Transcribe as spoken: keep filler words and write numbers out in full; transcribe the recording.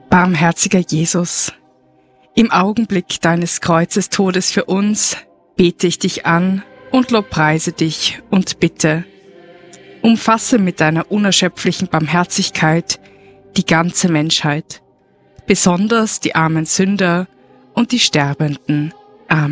Barmherziger Jesus, im Augenblick deines Kreuzestodes für uns bete ich dich an und lobpreise dich und bitte, umfasse mit deiner unerschöpflichen Barmherzigkeit die ganze Menschheit, besonders die armen Sünder und die Sterbenden.